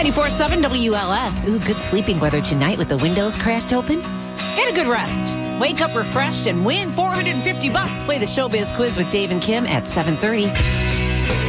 94.7 WLS. Ooh, good sleeping weather tonight with the windows cracked open. Get a good rest. Wake up refreshed and win $450. Play the Showbiz Quiz with Dave and Kim at 7:30.